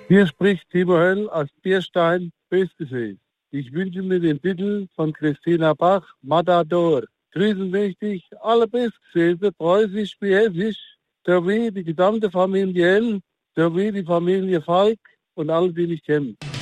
Hier spricht Timo Höll aus Bierstein, Böskesee. Ich wünsche mir den Titel von Christina Bach, Matador. Grüßen möchte ich alle Böskesee, preußisch wie hessisch, sowie die gesamte Familie Hell, sowie die Familie Falk und alle, die ich kenne.